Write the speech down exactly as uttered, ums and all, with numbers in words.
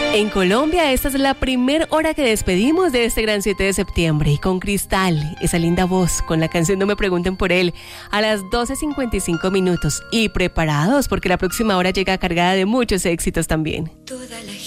En Colombia, esta es la primera hora que despedimos de este gran siete de septiembre. Y con Cristal, esa linda voz, con la canción No me pregunten por él, a las doce cincuenta y cinco minutos. Y preparados, porque la próxima hora llega cargada de muchos éxitos también. Toda la